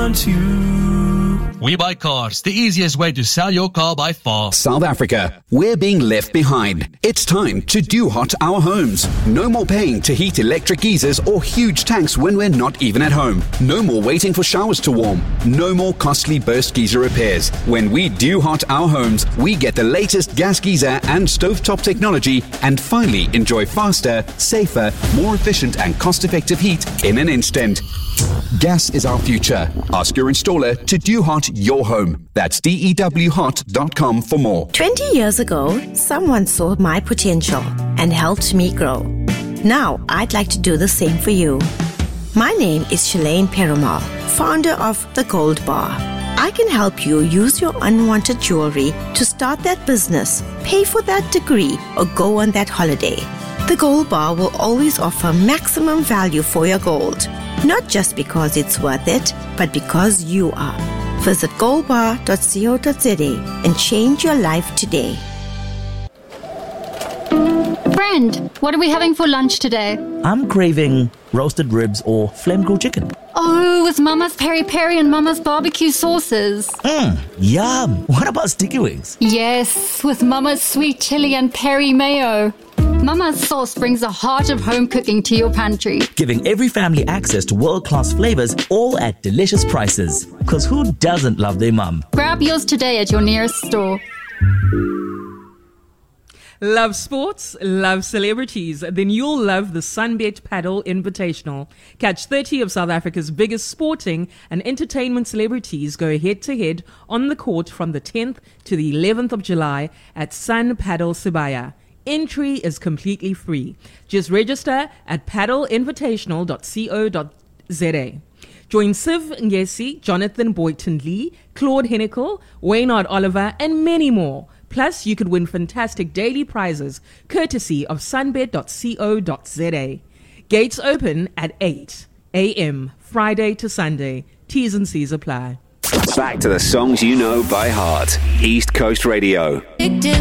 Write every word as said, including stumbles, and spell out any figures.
want you. We Buy Cars, the easiest way to sell your car by far. South Africa, we're being left behind. It's time to do hot our homes. No more paying to heat electric geysers or huge tanks when we're not even at home. No more waiting for showers to warm. No more costly burst geyser repairs. When we do hot our homes, we get the latest gas geyser and stovetop technology and finally enjoy faster, safer, more efficient and cost-effective heat in an instant. Gas is our future. Ask your installer to do hot your home. That's D E W hot dot com for more. twenty years ago, someone saw my potential and helped me grow. Now, I'd like to do the same for you. My name is Shalane Perumal, founder of The Gold Bar. I can help you use your unwanted jewelry to start that business, pay for that degree, or go on that holiday. The Gold Bar will always offer maximum value for your gold. Not just because it's worth it, but because you are. Visit gold bar dot co dot za and change your life today. Friend, what are we having for lunch today? I'm craving roasted ribs or flame grilled chicken. Oh, with Mama's peri peri and Mama's barbecue sauces. Mmm, yum. What about sticky wings? Yes, with Mama's sweet chili and peri mayo. Mama's sauce brings the heart of home cooking to your pantry. Giving every family access to world-class flavors, all at delicious prices. Because who doesn't love their mum? Grab yours today at your nearest store. Love sports, love celebrities, then you'll love the Sunbet Paddle Invitational. Catch thirty of South Africa's biggest sporting and entertainment celebrities go head-to-head on the court from the tenth to the eleventh of July at Sun Paddle Sibaya. Entry is completely free. Just register at paddle invitational dot co dot za. Join Siv Ngesi, Jonathan Boyton-Lee, Claude Hennikel, Waynard Oliver, and many more. Plus, you could win fantastic daily prizes courtesy of sunbet dot co dot za. Gates open at eight a.m. Friday to Sunday. T's and C's apply. Back to the songs you know by heart. East Coast Radio.